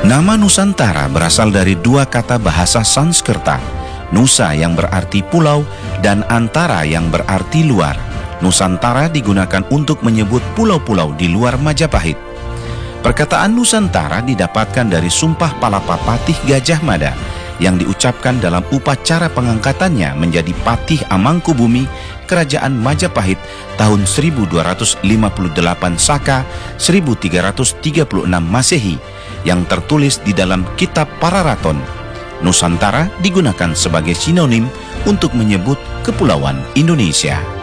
Nama Nusantara berasal dari dua kata bahasa Sanskerta, Nusa yang berarti pulau dan Antara yang berarti luar. Nusantara digunakan untuk menyebut pulau-pulau di luar Majapahit. Perkataan Nusantara didapatkan dari Sumpah Palapa Patih Gajah Mada yang diucapkan dalam upacara pengangkatannya menjadi Patih Amangkubumi Kerajaan Majapahit tahun 1258 Saka 1336 Masehi yang tertulis di dalam Kitab Pararaton. Nusantara digunakan sebagai sinonim untuk menyebut Kepulauan Indonesia.